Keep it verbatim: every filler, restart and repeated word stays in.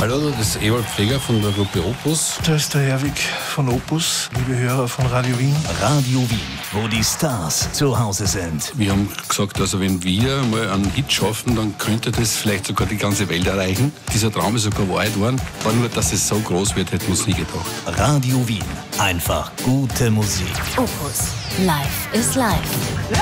Hallo, das ist Ewald Pfleger von der Gruppe Opus. Da ist der Herwig von Opus, liebe Hörer von Radio Wien. Radio Wien, wo die Stars zu Hause sind. Wir haben gesagt, also wenn wir mal einen Hit schaffen, dann könnte das vielleicht sogar die ganze Welt erreichen. Dieser Traum ist sogar wahr geworden. War nur, dass es so groß wird, hätten wir uns nie gedacht. Radio Wien, einfach gute Musik. Opus, Life is Life.